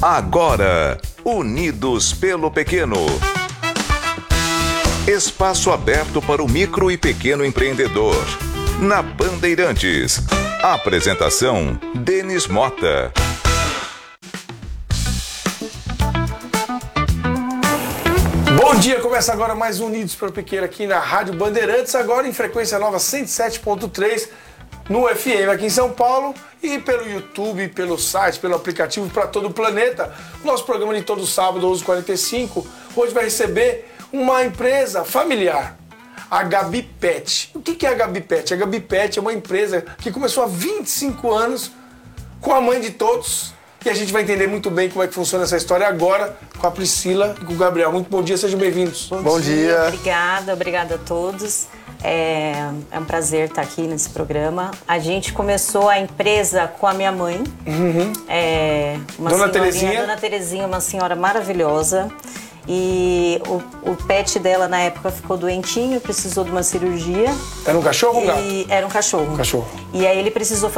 Agora, Unidos pelo Pequeno. Espaço aberto para o micro e pequeno empreendedor. Na Bandeirantes. Apresentação: Denis Mota. Bom dia, começa agora mais um Unidos pelo Pequeno aqui na Rádio Bandeirantes, agora em frequência nova 107.3 no FM aqui em São Paulo e pelo YouTube, pelo site, pelo aplicativo para todo o planeta. Nosso programa de todo sábado, 11h45, hoje vai receber uma empresa familiar, a Gabi Pet. O que é a Gabi Pet? A Gabi Pet é uma empresa que começou há 25 anos com a mãe de todos. E a gente vai entender muito bem como é que funciona essa história agora com a Priscila e com o Gabriel. Muito bom dia, sejam bem-vindos. Bom dia. Obrigada a todos. É um prazer estar aqui nesse programa. A gente começou a empresa com a minha mãe. Dona Terezinha. Dona Terezinha, uma senhora maravilhosa. E o pet dela na época ficou doentinho, precisou de uma cirurgia. Era um cachorro ou um gato? Era um cachorro. Um cachorro. E aí ele precisou